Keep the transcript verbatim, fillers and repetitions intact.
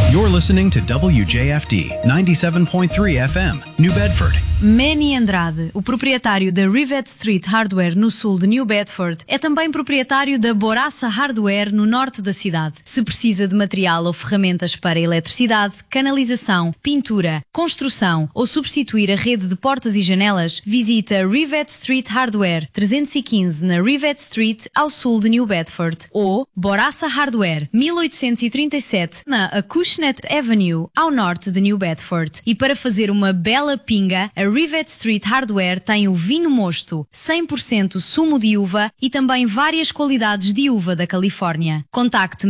You're listening to W J F D ninety-seven point three F M, New Bedford. Manny Andrade, o proprietário da Rivet Street Hardware no sul de New Bedford, é também proprietário da Boraça Hardware no norte da cidade. Se precisa de material ou ferramentas para eletricidade, canalização, pintura, construção ou substituir a rede de portas e janelas, visita Rivet Street Hardware trezentos e quinze na Rivet Street, ao sul de New Bedford, ou Boraça Hardware mil oitocentos e trinta e sete na Acushnet Avenue, ao norte de New Bedford. E para fazer uma bela pinga, a Rivet Street Hardware tem o vinho mosto, cem por cento sumo de uva e também várias qualidades de uva da Califórnia. Contacte